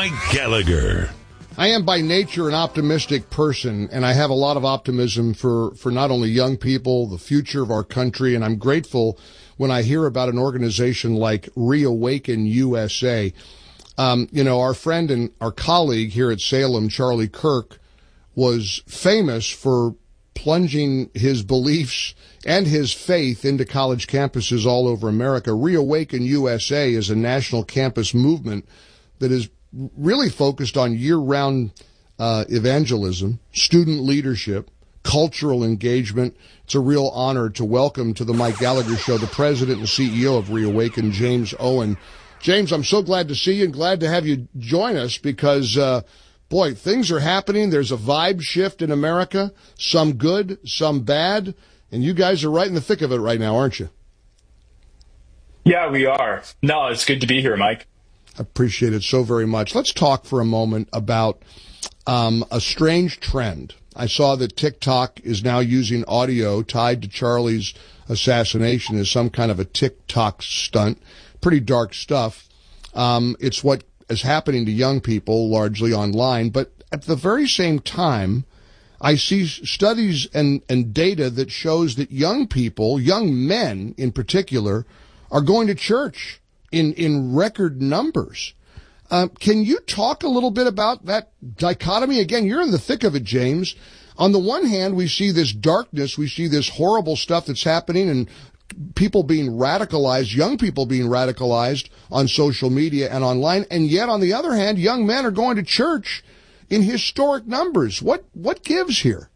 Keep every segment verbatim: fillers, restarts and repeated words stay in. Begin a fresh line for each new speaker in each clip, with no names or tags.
Mike Gallagher.
I am by nature an optimistic person, and I have a lot of optimism for, for not only young people, the future of our country, and I'm grateful when I hear about an organization like Reawaken U S A. Um, you know, our friend and our colleague here at Salem, Charlie Kirk, was famous for plunging his beliefs and his faith into college campuses all over America. Reawaken U S A is a national campus movement that is really focused on year-round uh, evangelism, student leadership, cultural engagement. It's a real honor to welcome to the Mike Gallagher Show the president and C E O of Reawaken, James Owen. James, I'm so glad to see you and glad to have you join us because, uh, boy, things are happening. There's a vibe shift in America, some good, some bad, and you guys are right in the thick of it right now, aren't you?
Yeah, we are. No, it's good to be here, Mike.
I appreciate it so very much. Let's talk for a moment about um, a strange trend. I saw that TikTok is now using audio tied to Charlie's assassination as some kind of a TikTok stunt. Pretty dark stuff. Um, it's what is happening to young people largely online. But at the very same time, I see studies and, and data that shows that young people, young men in particular, are going to church in, in record numbers. Uh, can you talk a little bit about that dichotomy? Again, you're in the thick of it, James. On the one hand, we see this darkness, we see this horrible stuff that's happening and people being radicalized, young people being radicalized on social media and online. And yet, on the other hand, young men are going to church in historic numbers. What, what gives here?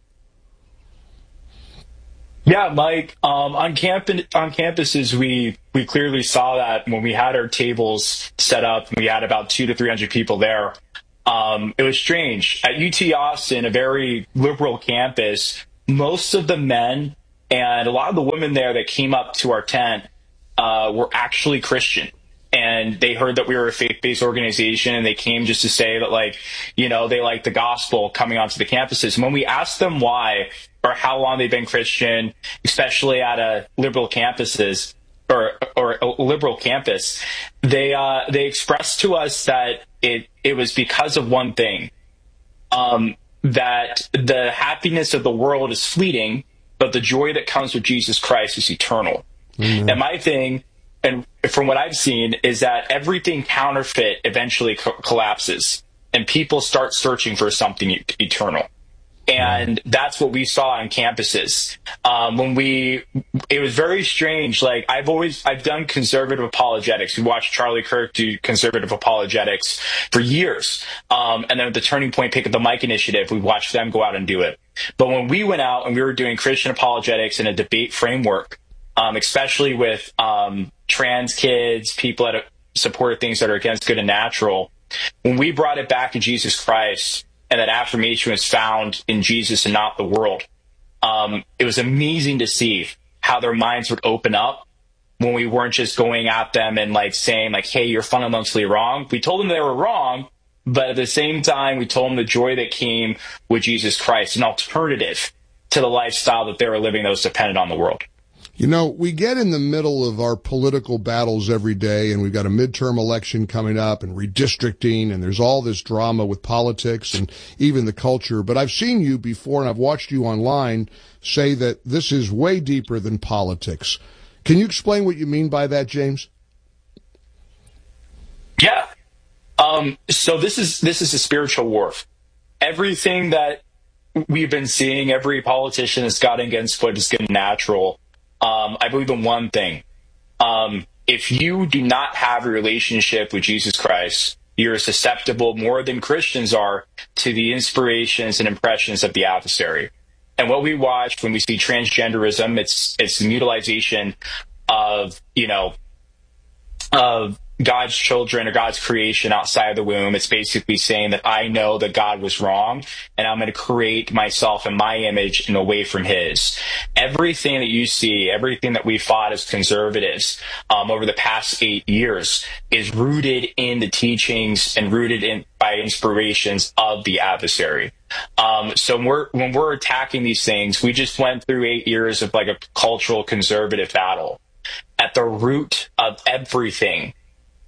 Yeah, Mike, um, on campus, on campuses, we, we clearly saw that when we had our tables set up, we had about two to three hundred people there. Um, it was strange. At U T Austin, a very liberal campus, most of the men and a lot of the women there that came up to our tent, uh, were actually Christian. And they heard that we were a faith-based organization, and they came just to say that, like, you know, they like the gospel coming onto the campuses. And when we asked them why or how long they've been Christian, especially at a liberal campuses or or a liberal campus, they uh, they expressed to us that it it was because of one thing, um, that the happiness of the world is fleeting, but the joy that comes with Jesus Christ is eternal. Mm-hmm. And my thing, and from what I've seen, is that everything counterfeit eventually co- collapses, and people start searching for something e- eternal. And that's what we saw on campuses. Um, when we, it was very strange. Like, I've always, I've done conservative apologetics. We watched Charlie Kirk do conservative apologetics for years. Um, and then with the Turning Point Pick Up the Mic initiative, we watched them go out and do it. But when we went out and we were doing Christian apologetics in a debate framework, um, especially with, um, trans kids, people that support things that are against good and natural, when we brought it back to Jesus Christ, and that affirmation was found in Jesus and not the world, Um, it was amazing to see how their minds would open up when we weren't just going at them and like saying like, hey, you're fundamentally wrong. We told them they were wrong, but at the same time, we told them the joy that came with Jesus Christ, an alternative to the lifestyle that they were living that was dependent on the world.
You know, we get in the middle of our political battles every day, and we've got a midterm election coming up and redistricting, and there's all this drama with politics and even the culture. But I've seen you before, and I've watched you online say that this is way deeper than politics. Can you explain what you mean by that, James?
Yeah. Um, so this is this is a spiritual war. Everything that we've been seeing, every politician has got against what is good and natural. Um, I believe in one thing. Um, if you do not have a relationship with Jesus Christ, you're susceptible more than Christians are to the inspirations and impressions of the adversary. And what we watch when we see transgenderism, it's it's the mutilization of, you know, of God's children or God's creation outside the womb. It's basically saying that I know that God was wrong, and I'm going to create myself in my image and away from his. Everything that you see, everything that we fought as conservatives um, over the past eight years is rooted in the teachings and rooted in by inspirations of the adversary. Um, so when we're, when we're attacking these things, we just went through eight years of like a cultural conservative battle. At the root of everything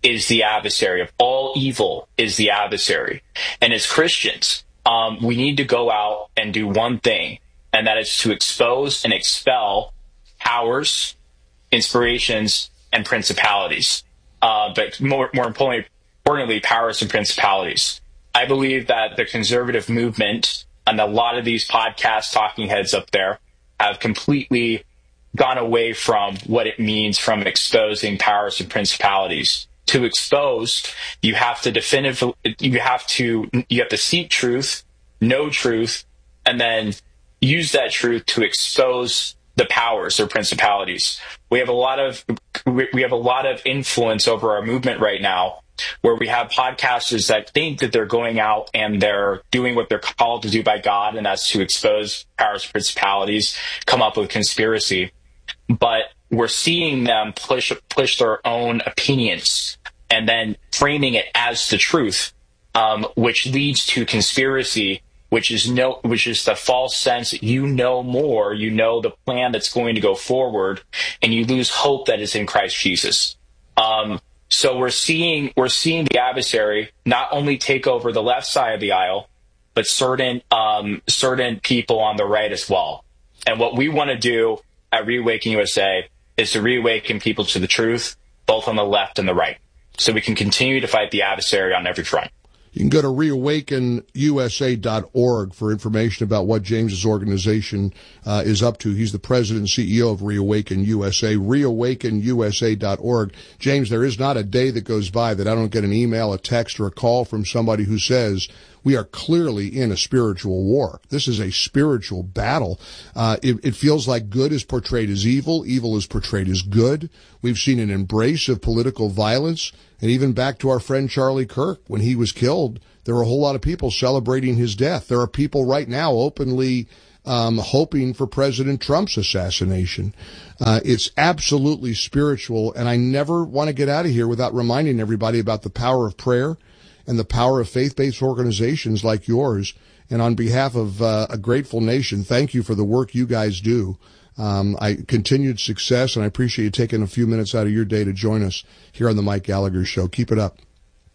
is the adversary, of all evil is the adversary. And as Christians, um, we need to go out and do one thing, and that is to expose and expel powers, inspirations, and principalities. Uh, but more, more importantly, importantly, powers and principalities. I believe that the conservative movement and a lot of these podcast talking heads up there have completely gone away from what it means from exposing powers and principalities. To expose, you have to definitively, you have to, you have to seek truth, know truth, and then use that truth to expose the powers or principalities. We have a lot of, we have a lot of influence over our movement right now, where we have podcasters that think that they're going out and they're doing what they're called to do by God, and that's to expose powers and principalities, come up with conspiracy. But we're seeing them push push their own opinions and then framing it as the truth, um, which leads to conspiracy, which is no, which is the false sense that you know more, you know the plan that's going to go forward, and you lose hope that is in Christ Jesus. Um, so we're seeing we're seeing the adversary not only take over the left side of the aisle, but certain um, certain people on the right as well. And what we want to do at Reawaken U S A is to reawaken people to the truth, both on the left and the right, so we can continue to fight the adversary on every front.
You can go to reawaken U S A dot org for information about what James's organization uh, is up to. He's the president and C E O of Reawaken U S A, reawaken U S A dot org. James, there is not a day that goes by that I don't get an email, a text, or a call from somebody who says, we are clearly in a spiritual war. This is a spiritual battle. Uh, it, it feels like good is portrayed as evil. Evil is portrayed as good. We've seen an embrace of political violence. And even back to our friend Charlie Kirk, when he was killed, there were a whole lot of people celebrating his death. There are people right now openly um, hoping for President Trump's assassination. Uh, it's absolutely spiritual. And I never want to get out of here without reminding everybody about the power of prayer and the power of faith-based organizations like yours. And on behalf of uh, a grateful nation, thank you for the work you guys do. Um, I continued success, and I appreciate you taking a few minutes out of your day to join us here on the Mike Gallagher Show. Keep it up.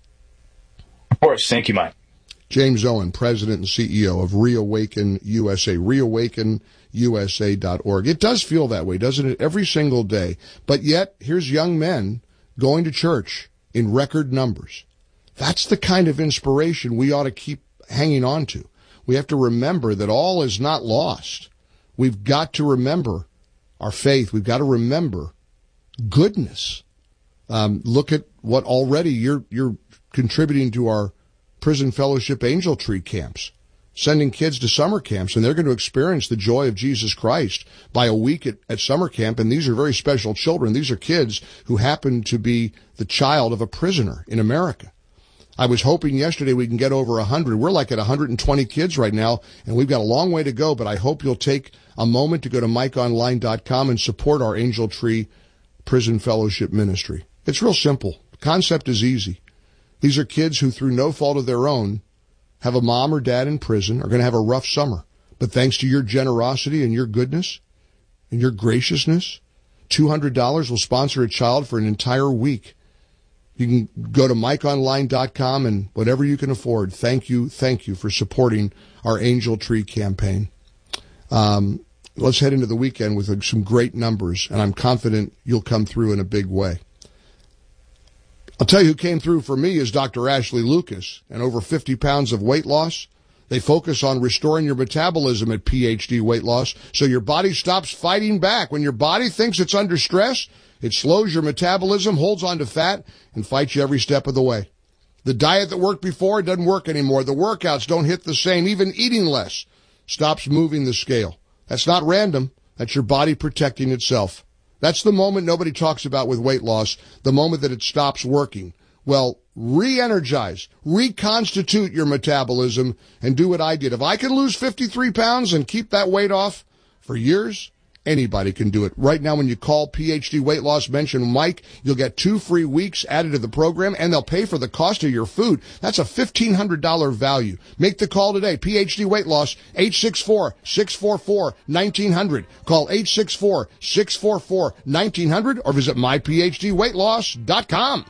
Of course. Thank you, Mike.
James Owen, President and C E O of Reawaken U S A, reawaken U S A dot org. It does feel that way, doesn't it, every single day? But yet, here's young men going to church in record numbers. That's the kind of inspiration we ought to keep hanging on to. We have to remember that all is not lost. We've got to remember our faith. We've got to remember goodness. Um, look at what already you're you're contributing to our prison fellowship Angel Tree camps, sending kids to summer camps, and they're going to experience the joy of Jesus Christ by a week at, at summer camp. And these are very special children. These are kids who happen to be the child of a prisoner in America. I was hoping yesterday we can get over one hundred. We're like at one hundred twenty kids right now, and we've got a long way to go, but I hope you'll take a moment to go to mike online dot com and support our Angel Tree Prison Fellowship Ministry. It's real simple. The concept is easy. These are kids who, through no fault of their own, have a mom or dad in prison, are going to have a rough summer. But thanks to your generosity and your goodness and your graciousness, two hundred dollars will sponsor a child for an entire week. You can go to mike online dot com and whatever you can afford. Thank you, thank you for supporting our Angel Tree campaign. Um, let's head into the weekend with some great numbers, and I'm confident you'll come through in a big way. I'll tell you who came through for me is Doctor Ashley Lucas, and over fifty pounds of weight loss. They focus on restoring your metabolism at P H D Weight Loss so your body stops fighting back. When your body thinks it's under stress, it slows your metabolism, holds on to fat, and fights you every step of the way. The diet that worked before doesn't work anymore. The workouts don't hit the same. Even eating less stops moving the scale. That's not random. That's your body protecting itself. That's the moment nobody talks about with weight loss, the moment that it stops working. Well, re-energize, reconstitute your metabolism, and do what I did. If I can lose fifty-three pounds and keep that weight off for years, Anybody can do it. Right now, when you call P H D Weight Loss, mention Mike, you'll get two free weeks added to the program, and they'll pay for the cost of your food. That's a fifteen hundred dollars value. Make the call today. P H D Weight Loss, eight six four, six four four, one nine zero zero. Call eight six four, six four four, one nine zero zero or visit my p h d weight loss dot com.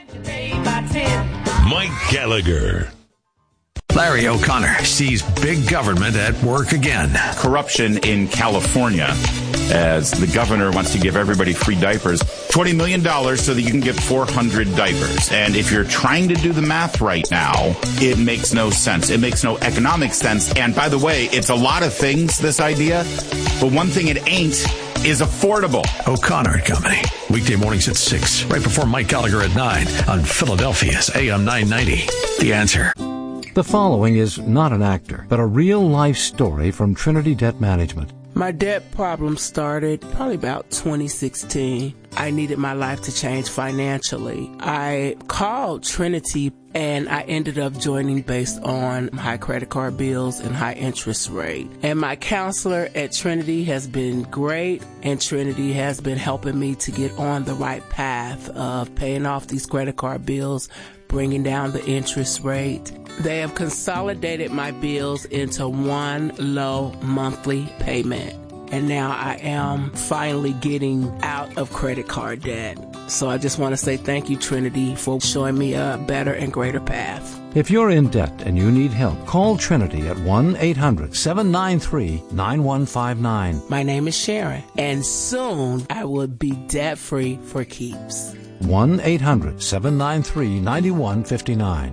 Mike Gallagher.
Larry O'Connor sees big government at work again.
Corruption in California, as the governor wants to give everybody free diapers, twenty million dollars so that you can get four hundred diapers. And if you're trying to do the math right now, it makes no sense. It makes no economic sense. And by the way, it's a lot of things, this idea, but one thing it ain't is affordable.
O'Connor and Company, weekday mornings at six, right before Mike Gallagher at nine on Philadelphia's A M nine ninety. The Answer.
The following is not an actor, but a real-life story from Trinity Debt Management.
My debt problem started probably about twenty sixteen. I needed my life to change financially. I called Trinity and I ended up joining based on high credit card bills and high interest rate. And my counselor at Trinity has been great, and Trinity has been helping me to get on the right path of paying off these credit card bills, bringing down the interest rate. They have consolidated my bills into one low monthly payment. And now I am finally getting out of credit card debt. So I just want to say thank you, Trinity, for showing me a better and greater path.
If you're in debt and you need help, call Trinity at one eight hundred seven nine three nine one five nine.
My name is Sharon, and soon I will be debt-free for keeps.
one eight hundred seven nine three nine one five nine.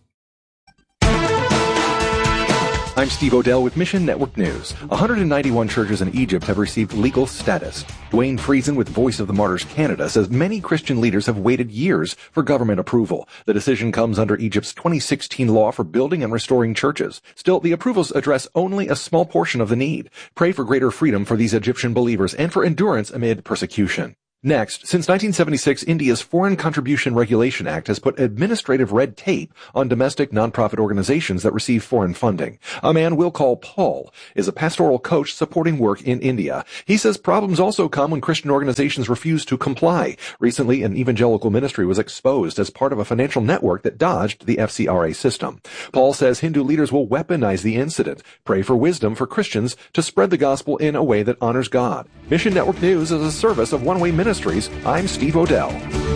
I'm Steve Odell with Mission Network News. one hundred ninety-one churches in Egypt have received legal status. Dwayne Friesen with Voice of the Martyrs Canada says many Christian leaders have waited years for government approval. The decision comes under Egypt's twenty sixteen law for building and restoring churches. Still, the approvals address only a small portion of the need. Pray for greater freedom for these Egyptian believers and for endurance amid persecution. Next, since nineteen seventy-six, India's Foreign Contribution Regulation Act has put administrative red tape on domestic nonprofit organizations that receive foreign funding. A man we'll call Paul is a pastoral coach supporting work in India. He says problems also come when Christian organizations refuse to comply. Recently, an evangelical ministry was exposed as part of a financial network that dodged the F C R A system. Paul says Hindu leaders will weaponize the incident. Pray for wisdom for Christians to spread the gospel in a way that honors God. Mission Network News is a service of One Way Ministries. I'm Steve Odell.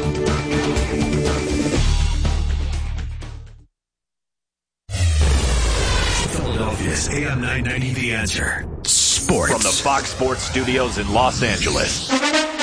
Philadelphia's A M nine ninety The Answer. Sports.
From the Fox Sports Studios in Los Angeles,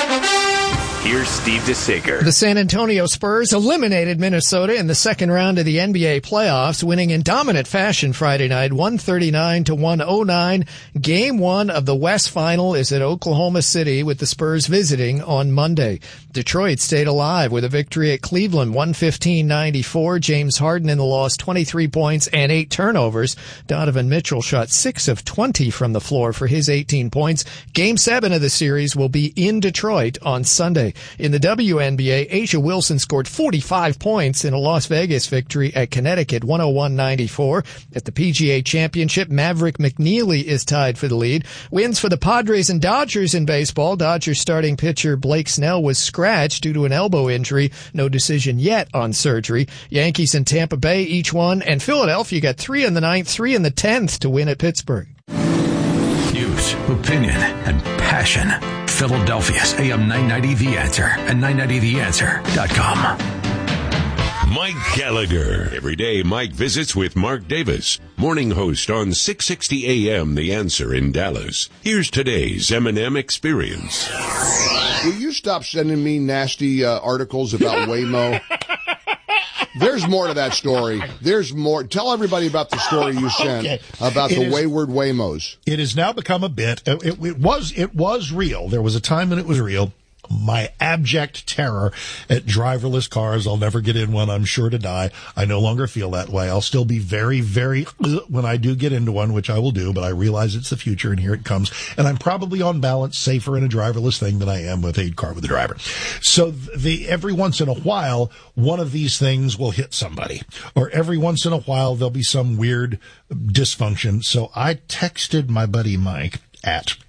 here's Steve DeSager.
The San Antonio Spurs eliminated Minnesota in the second round of the N B A playoffs, winning in dominant fashion Friday night, one thirty-nine to one oh nine. Game one of the West Final is at Oklahoma City, with the Spurs visiting on Monday. Detroit stayed alive with a victory at Cleveland, one fifteen ninety-four. James Harden in the loss, twenty-three points and eight turnovers. Donovan Mitchell shot six of twenty from the floor for his eighteen points. Game seven of the series will be in Detroit on Sunday. In the W N B A, A'ja Wilson scored forty-five points in a Las Vegas victory at Connecticut, one oh one ninety-four. At the P G A Championship, Maverick McNeely is tied for the lead. Wins for the Padres and Dodgers in baseball. Dodgers starting pitcher Blake Snell was scratched due to an elbow injury. No decision yet on surgery. Yankees and Tampa Bay each won, and Philadelphia got three in the ninth, three in the tenth to win at Pittsburgh.
News, opinion, and passion. Philadelphia's A M nine ninety The Answer and nine ninety the answer dot com.
Mike Gallagher. Every day, Mike visits with Mark Davis, morning host on six sixty A M The Answer in Dallas. Here's today's M and M Experience.
Will you stop sending me nasty uh, articles about Waymo? There's more to that story. There's more. Tell everybody about the story you sent okay. about it the is, wayward Waymos.
It has now become a bit. It, it, it was it was real. There was a time when it was real. My abject terror at driverless cars. I'll never get in one. I'm sure to die. I no longer feel that way. I'll still be very, very when I do get into one, which I will do, but I realize it's the future, and here it comes. And I'm probably on balance safer in a driverless thing than I am with a car with a driver. So the every once in a while, one of these things will hit somebody, or every once in a while there'll be some weird dysfunction. So I texted my buddy Mike at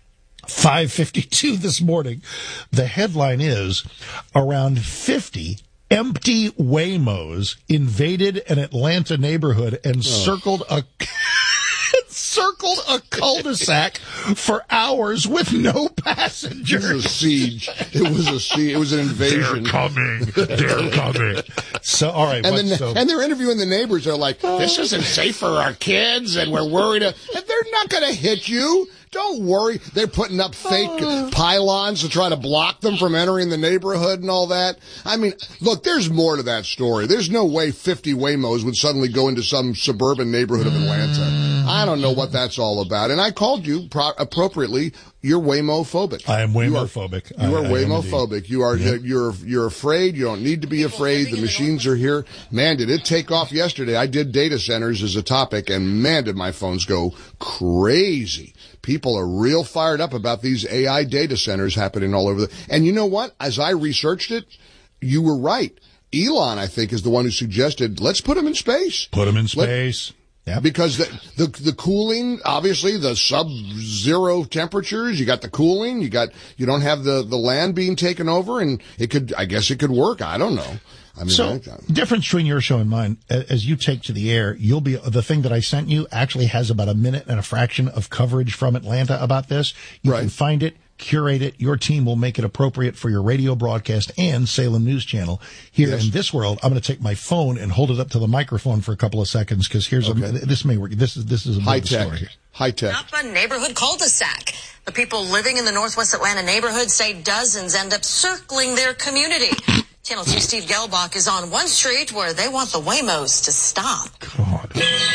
five fifty-two this morning. The headline is, around fifty empty Waymos invaded an Atlanta neighborhood and oh. circled a... circled a cul-de-sac for hours with no passengers.
It was a siege. It was a siege. It was an invasion.
They're coming. They're coming. So, all right.
And,
what,
then,
so,
and they're interviewing the neighbors. They're like, this isn't safe for our kids, and we're worried. And they're not going to hit you. Don't worry. They're putting up fake pylons to try to block them from entering the neighborhood and all that. I mean, look, there's more to that story. There's no way fifty Waymos would suddenly go into some suburban neighborhood of Atlanta. I don't know what that's all about. And I called you pro- appropriately. You're Waymo-phobic.
I am Waymo-phobic.
You are, you are
I,
Waymo-phobic. You are yep. you're you're afraid. You don't need to be afraid. The machines are here. Man, did it take off yesterday. I did data centers as a topic, and man, did my phones go crazy. People are real fired up about these A I data centers happening all over the... And you know what? As I researched it, you were right. Elon, I think, is the one who suggested, let's put them in space.
Put them in space.
Let, yep. Because the, the the cooling, obviously, the sub-zero temperatures, you got the cooling, you got you don't have the, the land being taken over, and it could, I guess it could work. I don't know. I mean,
so,
I,
difference between your show and mine, as you take to the air, you'll be, the thing that I sent you actually has about a minute and a fraction of coverage from Atlanta about this. You right. can find it, curate it. Your team will make it appropriate for your radio broadcast and Salem News Channel. Here yes. in this world, I'm going to take my phone and hold it up to the microphone for a couple of seconds, because here's okay. a, this may work. This is, this is a
high tech.
Story.
High tech.
Up a neighborhood cul-de-sac. The people living in the Northwest Atlanta neighborhood say dozens end up circling their community. Channel two Steve Gelbach is on one street where they want the Waymos to stop.
God.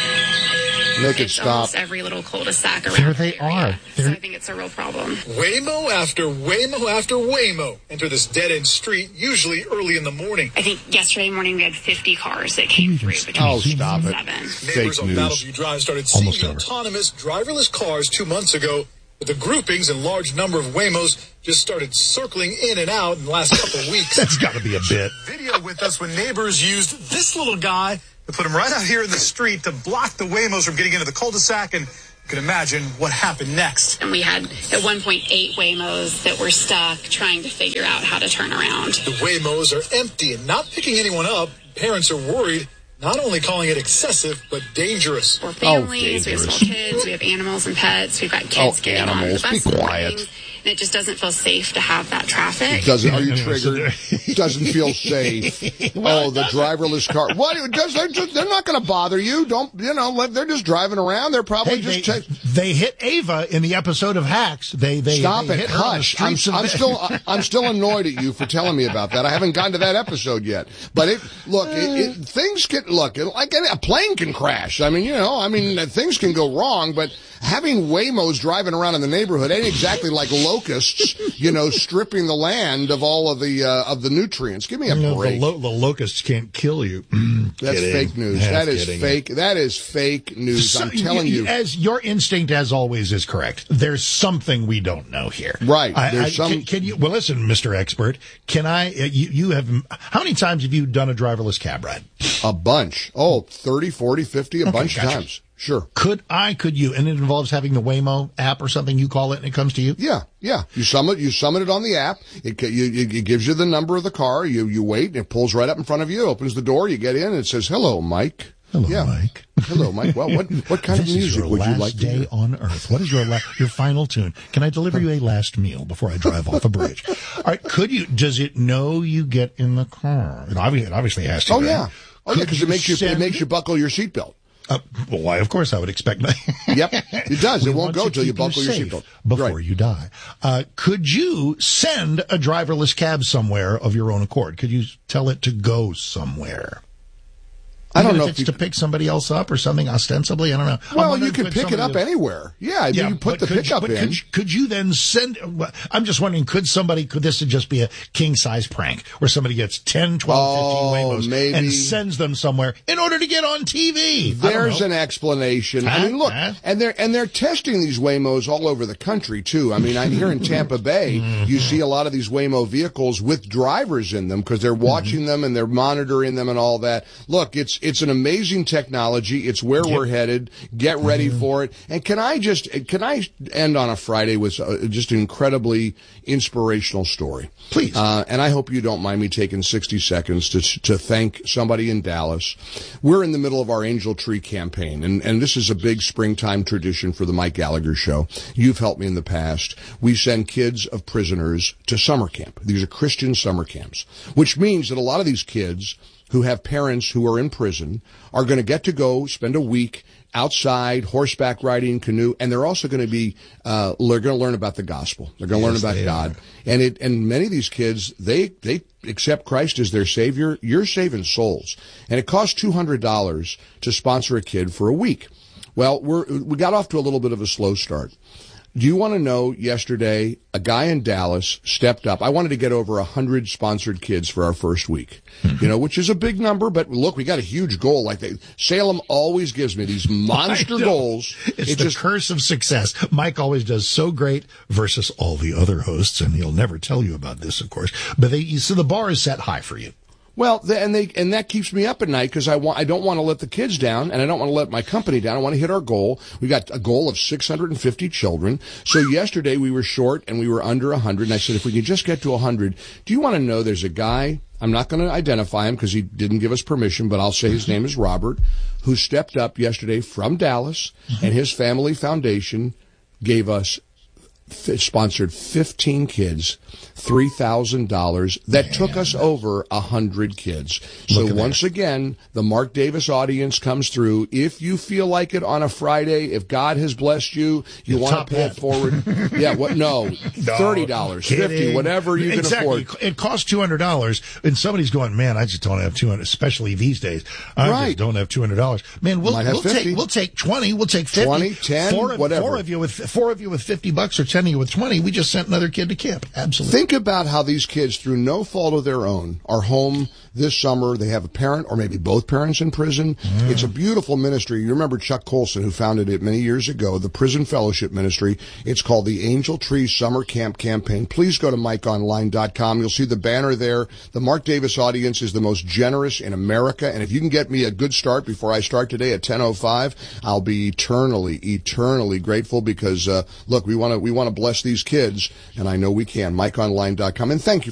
Make it
it's
stop.
Almost every little cul-de-sac around
There they are.
So I think it's a real problem.
Waymo after Waymo after Waymo enter this dead-end street, usually early in the morning.
I think yesterday morning we had fifty cars that came through between
oh, stop
seven.
It.
Neighbors
Fake
on
news.
Battleview Drive started seeing the autonomous driverless cars two months ago. But the groupings and large number of Waymos just started circling in and out in the last couple of weeks.
That's got to be a bit.
Video with us when neighbors used this little guy to put him right out here in the street to block the Waymos from getting into the cul-de-sac, and you can imagine what happened next.
And we had at one point eight Waymos that were stuck trying to figure out how to turn around.
The Waymos are empty and not picking anyone up. Parents are worried, not only calling it excessive, but dangerous.
We're families, oh, we have small kids, we have animals and pets, we've got kids
oh,
getting
animals.
on the bus.
Be quiet.
Morning, and it just doesn't feel safe to have that traffic.
It doesn't, are you triggered? It doesn't feel safe. Oh, the driverless car. What? It does, they're, just, they're not going to bother you. Don't, you know, let, they're just driving around. They're probably
hey,
just...
They,
ta-
they hit Ava in the episode of Hacks. They, they
Stop
they
it.
Hit
Hush. I'm, I'm still, I'm still annoyed at you for telling me about that. I haven't gotten to that episode yet. But it, look, it, it, things can, look, it, like a plane can crash. I mean, you know, I mean, things can go wrong, but having Waymos driving around in the neighborhood ain't exactly like locusts, you know, stripping the land of all of the uh, of the nutrients. Give me a
you know,
break.
The, lo- the locusts can't kill you.
That's
kidding.
fake news.
Half
that is
kidding.
fake. That is fake news. So, I'm telling you,
As your instinct, as always, is correct. There's something we don't know here.
Right.
I,
There's
I,
some.
Can, can you? Well, listen, Mister Expert. Can I? Uh, you, you have. How many times have you done a driverless cab ride?
A bunch. Oh, thirty, forty, fifty, a
okay,
bunch
gotcha.
of times. Sure.
Could I, could you, and it involves having the Waymo app or something, you call it, and it comes to you?
Yeah, yeah. You summon, you summon it on the app. It, you, it gives you the number of the car. You, you wait, and it pulls right up in front of you, opens the door, you get in, and it says, hello, Mike.
Hello,
yeah.
Mike.
Hello, Mike. Well, what, what kind
this
of music would you like to hear?
This is your last day on Earth. What is your la- your final tune? Can I deliver you a last meal before I drive off a bridge? All right, could you, does it know you get in the car? It obviously, it obviously has to.
Oh,
right?
yeah. Oh, yeah, because it makes you,
send...
it makes you buckle your seatbelt.
Uh, well, why, of course I would expect that.
Yep, it does. It won't go till you buckle your seatbelt.
Before
right.
you die. Uh, could you send a driverless cab somewhere of your own accord? Could you tell it to go somewhere?
I don't
Even
know
if
if
it's
you...
to pick somebody else up or something ostensibly. I don't know.
Well, you can pick it up
else...
anywhere. Yeah, I mean,
yeah,
you put the
could,
pickup
but
in.
Could, could you then send? I'm just wondering. Could somebody? Could this just be a king size prank where somebody gets ten, twelve,
oh,
fifteen Waymos
maybe.
and sends them somewhere in order to get on T V?
There's an explanation.
Huh?
I mean, look,
huh?
and they're and they're testing these Waymos all over the country too. I mean, I, here in Tampa Bay, mm-hmm. you see a lot of these Waymo vehicles with drivers in them because they're watching mm-hmm. them and they're monitoring them and all that. Look, it's it's an amazing technology. It's where we're headed. Get ready mm-hmm. for it. And can I just can I end on a Friday with uh, just an incredibly inspirational story,
please?
Uh, and I hope you don't mind me taking sixty seconds to to thank somebody in Dallas. We're in the middle of our Angel Tree campaign, and and this is a big springtime tradition for the Mike Gallagher Show. You've helped me in the past. We send kids of prisoners to summer camp. These are Christian summer camps, which means that a lot of these kids who have parents who are in prison are going to get to go spend a week outside, horseback riding, canoe, and they're also going to be, uh, they're going to learn about the gospel. They're going to
yes,
learn about God. Are. And it, and many of these kids, they, they accept Christ as their savior. You're saving souls. And it costs two hundred dollars to sponsor a kid for a week. Well, we're, we got off to a little bit of a slow start. Do you want to know, yesterday, a guy in Dallas stepped up. I wanted to get over one hundred sponsored kids for our first week, mm-hmm. you know, which is a big number. But look, we got a huge goal. Like they, Salem always gives me these monster goals.
It's
it
the
just,
curse of success. Mike always does so great versus all the other hosts, and he'll never tell you about this, of course. But they, so the bar is set high for you.
Well, the, and they and that keeps me up at night because I want I don't want to let the kids down, and I don't want to let my company down. I want to hit our goal. We got a goal of six hundred fifty children. So yesterday we were short and we were under one hundred. And I said, if we could just get to one hundred, do you want to know? There's a guy. I'm not going to identify him because he didn't give us permission, but I'll say his name is Robert, who stepped up yesterday from Dallas, and his family foundation gave us sponsored fifteen kids, three thousand dollars. That Man. took us over one hundred kids. So once that. again, the Mark Davis audience comes through. If you feel like it on a Friday, if God has blessed you, you want to pay that. it forward. yeah, what? No, no thirty dollars, fifty dollars, whatever you
exactly.
can afford.
It costs two hundred dollars, and somebody's going, man, I just don't have two hundred dollars, especially these days. I right. just don't have two hundred dollars. Man, we'll, we'll take we'll take twenty, we'll take fifty.
twenty, ten,
four,
whatever.
Four of you with four of you with fifty bucks or ten of you with twenty. We just sent another kid to camp. Absolutely.
Think about how these kids, through no fault of their own, are home this summer. They have a parent or maybe both parents in prison. Mm. It's a beautiful ministry. You remember Chuck Colson, who founded it many years ago, the Prison Fellowship Ministry. It's called the Angel Tree Summer Camp Campaign. Please go to mike online dot com. You'll see the banner there. The Mark Davis audience is the most generous in America. And if you can get me a good start before I start today at ten oh five, I'll be eternally, eternally grateful because, uh, look, we want to, we want to bless these kids, and I know we can. mike online dot com. And thank you for